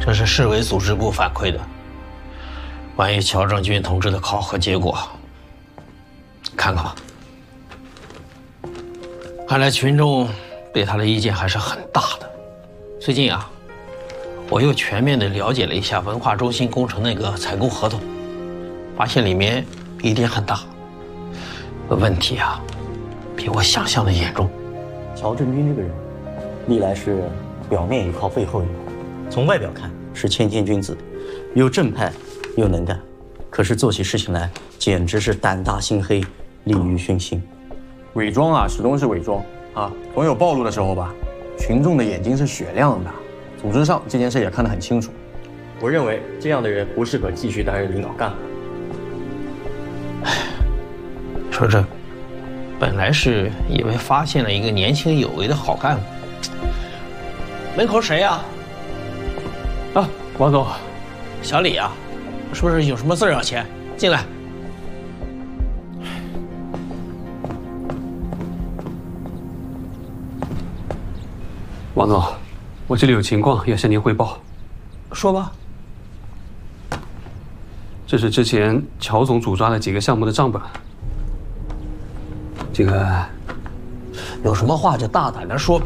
这是市委组织部反馈的关于乔正军同志的考核结果，看看吧。看来群众对他的意见还是很大的。最近啊，我又全面的了解了一下文化中心工程那个采购合同，发现里面疑点很大，问题啊比我想象的严重。 乔振军这个人，历来是表面一套背后一套，从外表看是谦谦君子，又正派又能干，可是做起事情来简直是胆大心黑，利欲熏心。 伪装啊，始终是伪装啊，总有暴露的时候吧。群众的眼睛是雪亮的，组织上这件事也看得很清楚。 我认为这样的人不适合继续担任领导干部。 说这，本来是以为发现了一个年轻有为的好干部。门口谁呀？ 啊，王总， 小李啊，是不是有什么事要签？进来。 王总，我这里有情况要向您汇报。 说吧。 这是之前乔总主抓的几个项目的账本。这个有什么话就大胆的说。